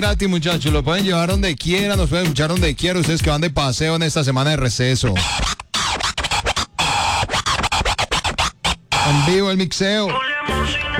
Gratis, muchachos, lo pueden llevar donde quieran, nos pueden escuchar donde quieran, ustedes que van de paseo en esta semana de receso. En vivo el mixeo.